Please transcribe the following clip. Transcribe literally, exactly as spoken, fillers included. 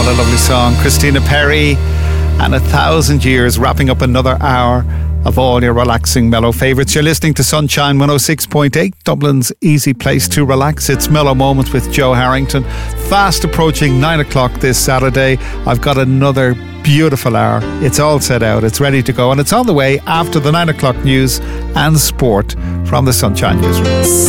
a lovely song. Christina Perri and A Thousand Years, wrapping up another hour of all your relaxing mellow favourites. You're listening to Sunshine one oh six point eight, Dublin's easy place to relax. It's Mellow Moments with Joe Harrington. Fast approaching nine o'clock this Saturday. I've got another beautiful hour. It's all set out. It's ready to go. And it's on the way after the nine o'clock news and sport from the Sunshine Newsroom.